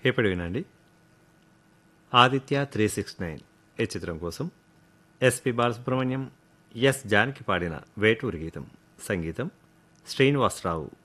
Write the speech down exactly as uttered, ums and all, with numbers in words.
ఇప్పుడు వినండి. Aditya three six nine ఈ చిత్రం కోసం ఎస్పి బాలసుబ్రహ్మణ్యం, ఎస్ జానకి పాడిన వేటూరి గీతం. సంగీతం శ్రీనివాసరావు.